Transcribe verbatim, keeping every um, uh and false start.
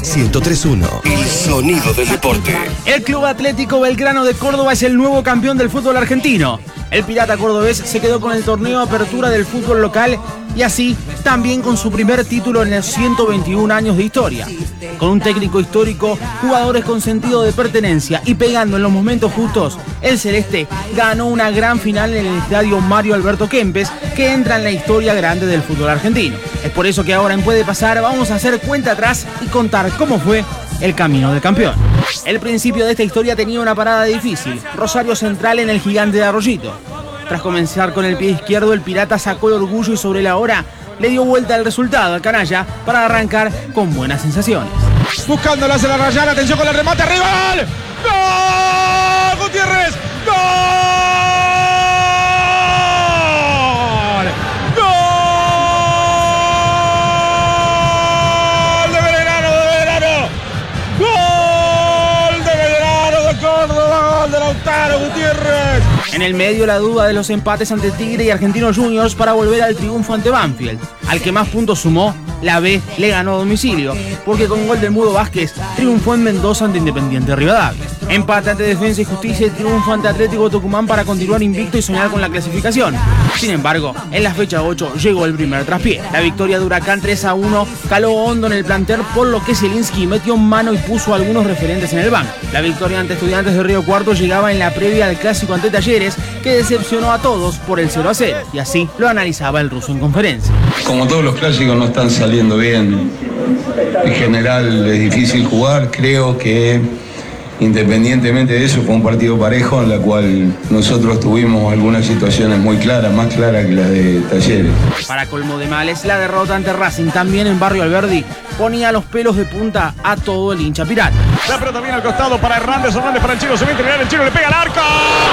ciento tres punto uno. El sonido del deporte. El Club Atlético Belgrano de Córdoba es el nuevo campeón del fútbol argentino. El Pirata cordobés se quedó con el torneo Apertura del fútbol local y así también con su primer título en los ciento veintiún años de historia. Con un técnico histórico, jugadores con sentido de pertenencia y pegando en los momentos justos, el Celeste ganó una gran final en el estadio Mario Alberto Kempes, que entra en la historia grande del fútbol argentino. Es por eso que ahora en Puede Pasar vamos a hacer cuenta atrás y contar cómo fue el camino del campeón. El principio de esta historia tenía una parada difícil, Rosario Central en el Gigante de Arroyito. Tras comenzar con el pie izquierdo, el Pirata sacó el orgullo y sobre la hora le dio vuelta al resultado al canalla para arrancar con buenas sensaciones. Buscándola hacia la rayada, atención con el remate, rival. ¡Gol! ¡Gutiérrez! ¡Gol! Gutiérrez. En el medio la duda de los empates ante Tigre y Argentinos Juniors para volver al triunfo ante Banfield. Al que más puntos sumó, la B le ganó a domicilio, porque con gol del Mudo Vázquez triunfó en Mendoza ante Independiente Rivadavia. Empate ante Defensa y Justicia y triunfo ante Atlético Tucumán para continuar invicto y soñar con la clasificación. Sin embargo, en la fecha ocho llegó el primer traspié. La victoria de Huracán tres a uno caló hondo en el plantel, por lo que Zielinski metió mano y puso a algunos referentes en el banco. La victoria ante Estudiantes de Río Cuarto llegaba en la previa al clásico ante Talleres, que decepcionó a todos por el cero a cero, y así lo analizaba el ruso en conferencia. Como todos los clásicos no están saliendo bien, en general es difícil jugar, creo que independientemente de eso fue un partido parejo en la cual nosotros tuvimos algunas situaciones muy claras, más claras que las de Talleres. Para colmo de males, la derrota ante Racing también en Barrio Alberdi ponía los pelos de punta a todo el hincha pirata. La pelota viene al costado para Hernández, Hernández para el Chino, se mete en el Chino, le pega al arco.